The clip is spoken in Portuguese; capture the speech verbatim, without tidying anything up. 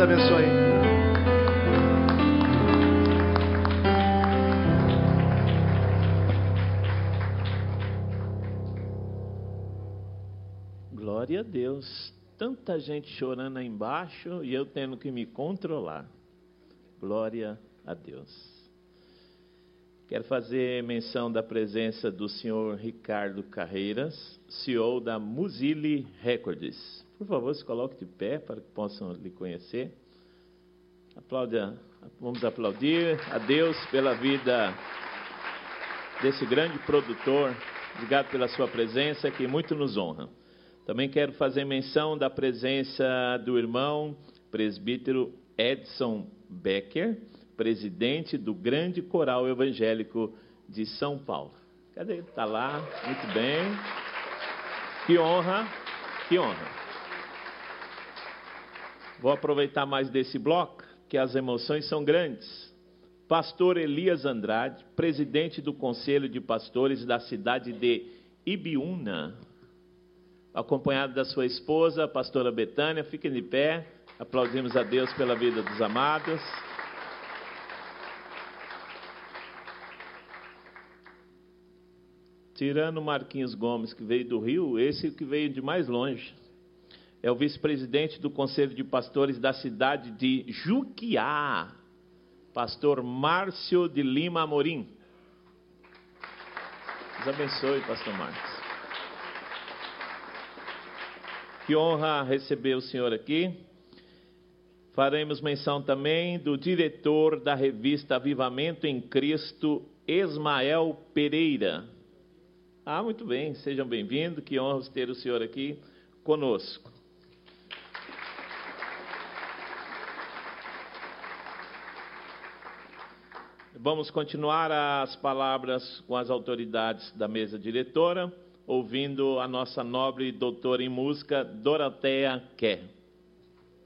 Deus abençoe. Glória a Deus. Tanta gente chorando aí embaixo e eu tendo que me controlar. Glória a Deus. Quero fazer menção da presença do senhor Ricardo Carreiras, C E O da Muzili Records. Por favor, se coloque de pé para que possam lhe conhecer. Aplaude, vamos aplaudir a Deus pela vida desse grande produtor. Obrigado pela sua presença, que muito nos honra. Também quero fazer menção da presença do irmão presbítero Edson Becker, presidente do Grande Coral Evangélico de São Paulo. Cadê ele? Está lá, muito bem. Que honra, que honra. Vou aproveitar mais desse bloco, que as emoções são grandes. Pastor Elias Andrade, presidente do Conselho de Pastores da cidade de Ibiúna, acompanhado da sua esposa, a pastora Betânia. Fiquem de pé, aplaudimos a Deus pela vida dos amados. Tirando o Marquinhos Gomes, que veio do Rio, esse que veio de mais longe. É o vice-presidente do Conselho de Pastores da cidade de Juquiá, pastor Márcio de Lima Amorim. Deus abençoe, pastor Márcio. Que honra receber o senhor aqui. Faremos menção também do diretor da revista Avivamento em Cristo, Ismael Pereira. Ah, muito bem, sejam bem-vindos. Que honra ter o senhor aqui conosco. Vamos continuar as palavras com as autoridades da mesa diretora, ouvindo a nossa nobre doutora em música, Doroteia Kerr.